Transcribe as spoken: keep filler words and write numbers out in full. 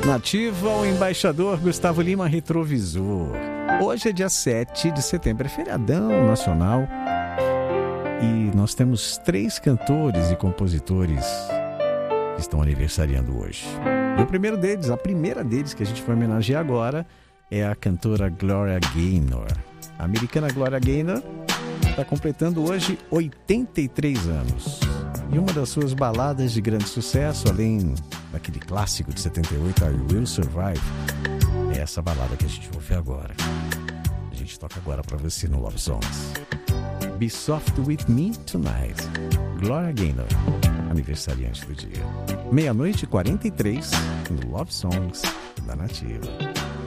Nativa, o embaixador Gustavo Lima, Retrovisor. Hoje é dia sete de setembro, é feriadão nacional. E nós temos três cantores e compositores que estão aniversariando hoje. E o primeiro deles, a primeira deles que a gente vai homenagear agora é a cantora Gloria Gaynor. A americana Gloria Gaynor está completando hoje oitenta e três anos. E uma das suas baladas de grande sucesso, além daquele clássico de setenta e oito, I Will Survive, é essa balada que a gente vai ouvir agora. A gente toca agora para você no Love Songs. Be Soft With Me Tonight. Gloria Gaynor, aniversariante do dia. Meia-noite e quarenta e três no Love Songs da Nativa.